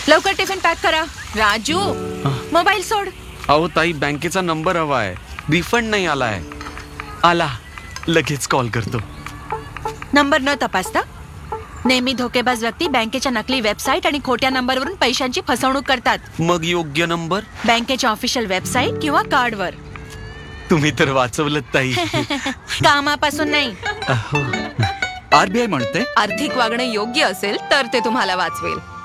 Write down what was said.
लवकर tiffin pack करा. Raju, mobile सोड. अहो ताई, बँकेचा नंबर हवाय. रिफंड नाही आलाय. आला, लगेच कॉल करतो. नंबर न तपासता नेहमी धोकेबाज व्यक्ती बँकेच्या नकली वेबसाईट आणि खोट्या नंबरवरून पैशांची फसवणूक करतात. मग योग्य नंबर? बँकेच्या ऑफिशियल वेबसाईट किंवा कार्डवर. तुम्ही तर वाचवलं ताई. कामापासून नाही. आरबीआय म्हणते आर्थिक वागणं योग्य असेल तर ते तुम्हाला वाचवेल.